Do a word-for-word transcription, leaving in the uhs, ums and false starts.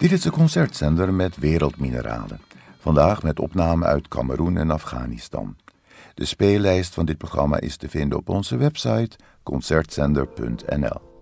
Dit is de concertzender met wereldmineralen. Vandaag met opname uit Kameroen en Afghanistan. De speellijst van dit programma is te vinden op onze website concertzender punt n l.